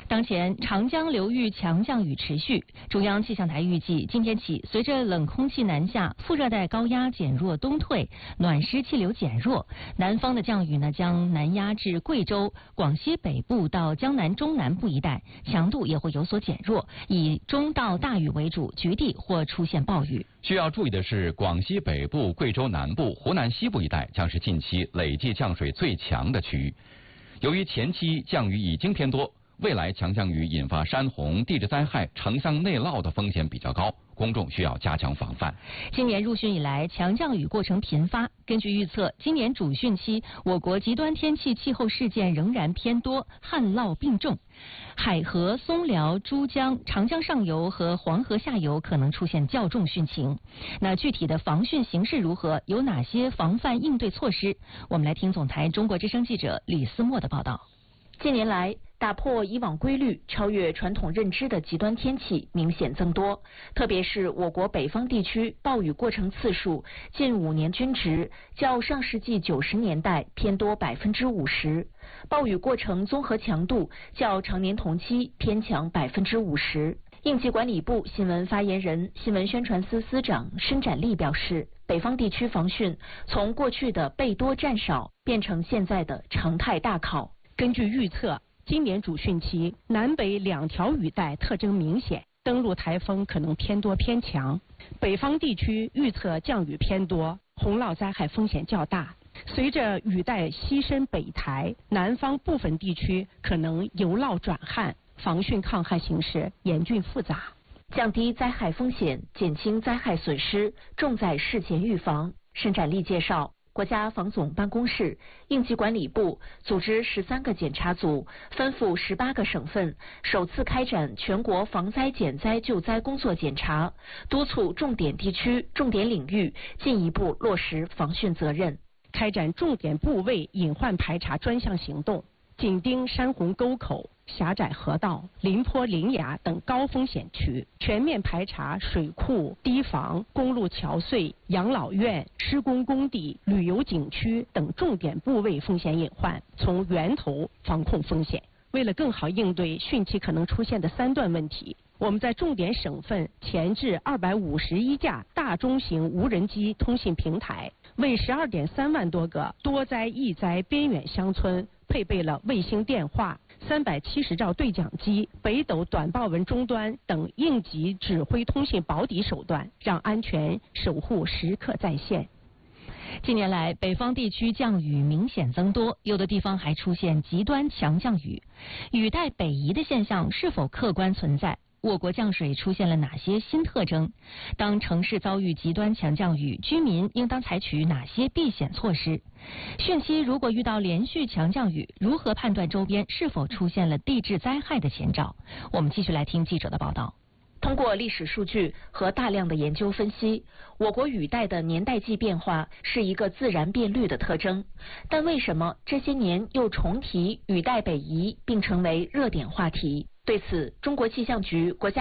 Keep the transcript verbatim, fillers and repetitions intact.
当前长江流域强降雨持续，中央气象台预计今天起，随着冷空气南下，副热带高压减弱东退，暖湿气流减弱，南方的降雨呢将南压至贵州、广西北部到江南中南部一带，强度也会有所减弱，以中到大雨为主，局地或出现暴雨。 需要注意的是，广西北部、贵州南部、湖南西部一带将是近期累计降水最强的区域。由于前期降雨已经偏多，未来强降雨引发山洪、地质灾害、城乡内涝的风险比较高，公众需要加强防范。 今年入汛以来，强降雨过程频发。根据预测，今年主汛期，我国极端天气气候事件仍然偏多，旱涝并重。海河、松辽、珠江、长江上游和黄河下游可能出现较重汛情。那具体的防汛形势如何？有哪些防范应对措施？我们来听总台中国之声记者李思墨的报道。 近年来，打破以往规律、超越传统认知的极端天气明显增多，特别是我国北方地区暴雨过程次数近五年均值较上世纪九十年代偏多百分之五十，暴雨过程综合强度较常年同期偏强百分之五十。应急管理部新闻发言人、新闻宣传司司长申展利表示，北方地区防汛从过去的备多战少变成现在的常态大考。 根据预测，今年主汛期南北两条雨带特征明显，登陆台风可能偏多偏强。北方地区预测降雨偏多，洪涝灾害风险较大。随着雨带西伸北抬，南方部分地区可能由涝转旱，防汛抗旱形势严峻复杂。 降低灾害风险，减轻灾害损失，重在事前预防。申展利介绍，国家防总办公室、应急管理部组织十三个检查组，分赴十八个省份，首次开展全国防灾减灾救灾工作检查，督促重点地区、重点领域进一步落实防汛责任， 开展重点部位隐患排查专项行动，紧盯山洪沟口、狭窄河道、林坡林崖等高风险区，全面排查水库、堤防、公路桥隧、养老院、施工工地、旅游景区等重点部位风险隐患，从源头防控风险。为了更好应对汛期可能出现的三段问题，我们在重点省份前置二百五十一架大中型无人机通信平台，为十二点三万多个多灾易灾边远乡村配备了卫星电话、三百七十兆对讲机、北斗短报文终端等应急指挥通信保底手段，让安全守护时刻在线。 近年来，北方地区降雨明显增多，有的地方还出现极端强降雨。雨带北移的现象是否客观存在？我国降水出现了哪些新特征？当城市遭遇极端强降雨，居民应当采取哪些避险措施？汛期如果遇到连续强降雨，如何判断周边是否出现了地质灾害的前兆？我们继续来听记者的报道。 通过历史数据和大量的研究分析，我国雨带的年代际变化是一个自然变律的特征。但为什么这些年又重提雨带北移，并成为热点话题？对此，中国气象局国家